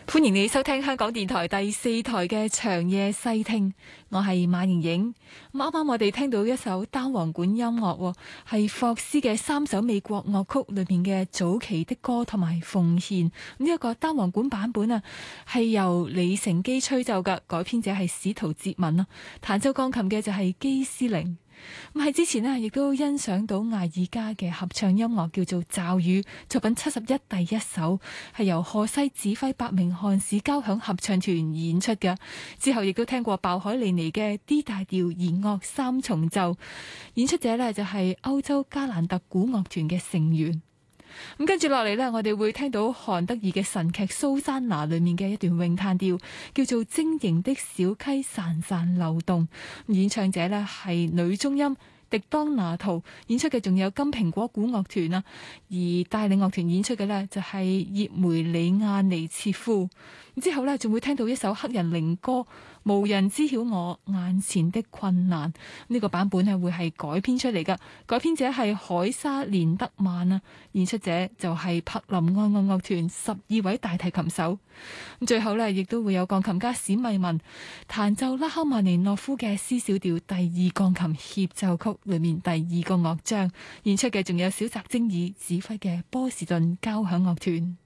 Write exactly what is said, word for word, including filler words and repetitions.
歡迎你收聽香港電台第四台嘅長夜細聽，我係馬瑩瑩。咁啱啱我哋聽到一首單簧管音樂，係霍斯嘅三首美國樂曲裏面嘅早期的歌同埋奉獻。呢一個單簧管版本啊，係由李成基吹奏嘅，改編者係司徒哲文啦，彈奏鋼琴嘅就係基斯玲。咁喺之前呢，亦都欣賞到艾爾加嘅合唱音樂，叫做《驟雨》，作品七十一第一首，係由賀西指揮伯明翰市交響合唱團演出嘅。之後亦都聽過鮑海利尼嘅 D 大調弦樂三重奏，演出者呢就係歐洲加蘭特古樂團嘅成員。咁跟住落嚟呢，我哋會聽到韓德爾嘅神劇《蘇珊娜》裏面嘅一段詠嘆調，叫做《晶瑩的小溪潺潺流動》。演唱者呢係女中音迪當拿圖，演出嘅仲有金蘋果古樂團啊，而帶領樂團演出嘅呢就係葉梅里亞尼切夫。之後呢，仲會聽到一首黑人靈歌《無人知曉我眼前的困難》，呢個版本係會係改編出嚟㗎，改編者係海沙連德曼啊，演出者就係柏林愛樂樂團十二位大提琴手。咁最後呢，亦都會有鋼琴家史密文彈奏拉赫曼尼諾夫嘅 C 小調第二鋼琴協奏曲裏面第二個樂章，演出嘅仲有小澤征爾指揮嘅波士頓交響樂團。